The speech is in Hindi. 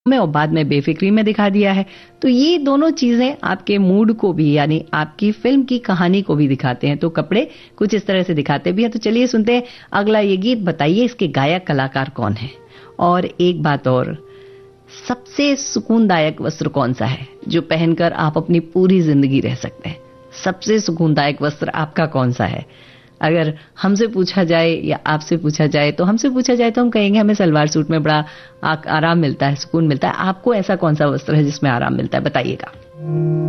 में और बाद में बेफिक्री में दिखा दिया है। तो ये दोनों चीजें आपके मूड को भी, यानी आपकी फिल्म की कहानी को भी दिखाते हैं। तो कपड़े कुछ इस तरह से दिखाते भी हैं। तो चलिए सुनते हैं अगला ये गीत। बताइए इसके गायक कलाकार कौन है। और एक बात और, सबसे सुकूनदायक वस्त्र कौन सा है जो पहनकर आप अपनी पूरी जिंदगी रह सकते हैं? सबसे सुकूनदायक वस्त्र आपका कौन सा है? अगर हमसे पूछा जाए या आपसे पूछा जाए, तो हमसे पूछा जाए तो हम कहेंगे हमें सलवार सूट में बड़ा आराम मिलता है, सुकून मिलता है। आपको ऐसा कौन सा वस्त्र है जिसमें आराम मिलता है? बताइएगा।